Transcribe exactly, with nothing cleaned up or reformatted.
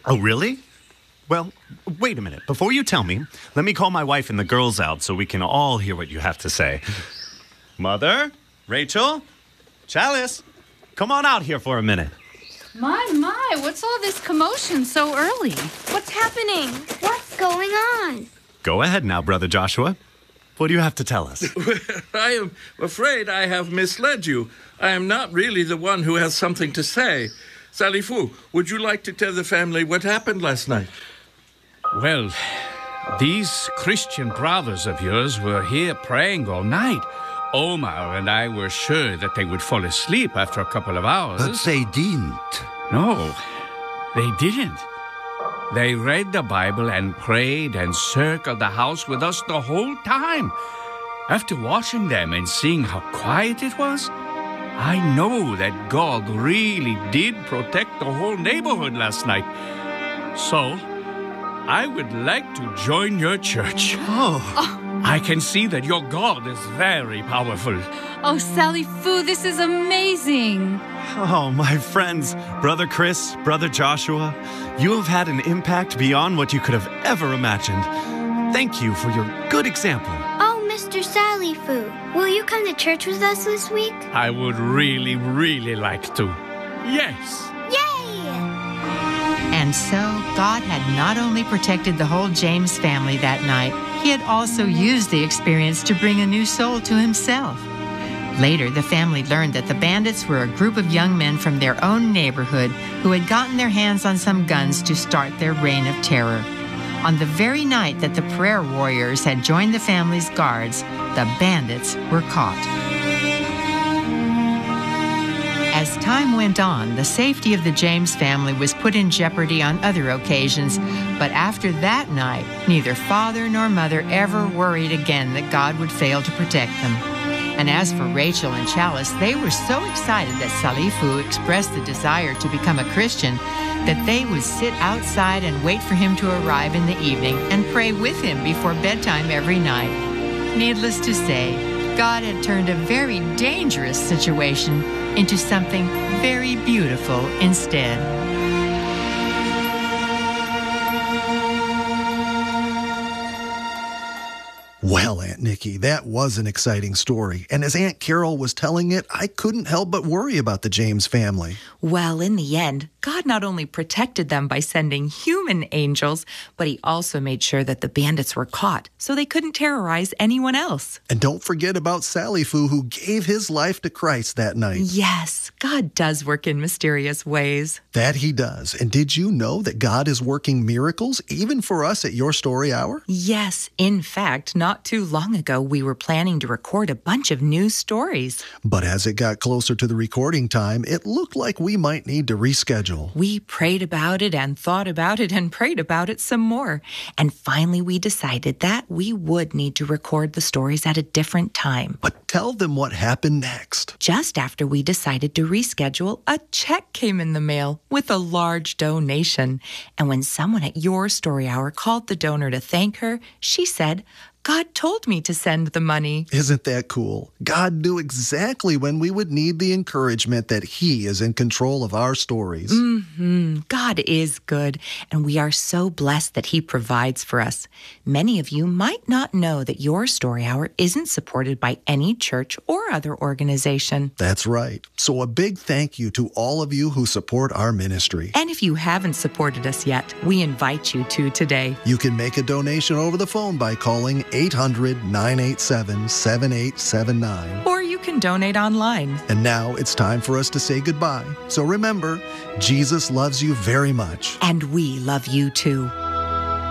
Oh, really? Well, wait a minute. Before you tell me, let me call my wife and the girls out so we can all hear what you have to say. Mother? Rachel? Chalice? Come on out here for a minute. My, my, what's all this commotion so early? What's happening? What's going on? Go ahead now, Brother Joshua. What do you have to tell us? I am afraid I have misled you. I am not really the one who has something to say. Sally Fu, would you like to tell the family what happened last night? Well, these Christian brothers of yours were here praying all night. Omar and I were sure that they would fall asleep after a couple of hours. But they didn't. No, they didn't. They read the Bible and prayed and circled the house with us the whole time. After watching them and seeing how quiet it was, I know that God really did protect the whole neighborhood last night. So, I would like to join your church. Oh. I can see that your God is very powerful. Oh, Sally Fu, this is amazing. Oh, my friends, Brother Chris, Brother Joshua, you have had an impact beyond what you could have ever imagined. Thank you for your good example. Oh, Mister Sally Fu, will you come to church with us this week? I would really, really like to. Yes. Yay! And so, God had not only protected the whole James family that night, he had also used the experience to bring a new soul to himself. Later, the family learned that the bandits were a group of young men from their own neighborhood who had gotten their hands on some guns to start their reign of terror. On the very night that the prayer warriors had joined the family's guards, the bandits were caught. As time went on, the safety of the James family was put in jeopardy on other occasions, but after that night, neither father nor mother ever worried again that God would fail to protect them. And as for Rachel and Chalice, they were so excited that Sally Fu expressed the desire to become a Christian that they would sit outside and wait for him to arrive in the evening and pray with him before bedtime every night. Needless to say, God had turned a very dangerous situation into something very beautiful instead. Well, Aunt Nikki, that was an exciting story. And as Aunt Carol was telling it, I couldn't help but worry about the James family. Well, in the end, God not only protected them by sending human angels, but he also made sure that the bandits were caught so they couldn't terrorize anyone else. And don't forget about Sally Fu, who gave his life to Christ that night. Yes, God does work in mysterious ways. That he does. And did you know that God is working miracles even for us at Your Story Hour? Yes. In fact, not too long ago, we were planning to record a bunch of new stories. But as it got closer to the recording time, it looked like we might need to reschedule. We prayed about it and thought about it and prayed about it some more. And finally, we decided that we would need to record the stories at a different time. But tell them what happened next. Just after we decided to reschedule, a check came in the mail with a large donation. And when someone at Your Story Hour called the donor to thank her, she said, God told me to send the money. Isn't that cool? God knew exactly when we would need the encouragement that he is in control of our stories. Mm-hmm. God is good, and we are so blessed that he provides for us. Many of you might not know that Your Story Hour isn't supported by any church or other organization. That's right. So a big thank you to all of you who support our ministry. And if you haven't supported us yet, we invite you to today. You can make a donation over the phone by calling eight hundred, nine eight seven, seven eight seven nine. Or you can donate online. And now it's time for us to say goodbye. So remember, Jesus loves you very much. And we love you too.